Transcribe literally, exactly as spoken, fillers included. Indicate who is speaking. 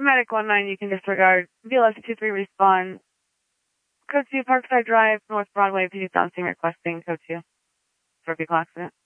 Speaker 1: Medic one nine, you can disregard. V L S two three, respond. Code two, Parkside Drive, North Broadway, Puget Sound, requesting code two for vehicle accident.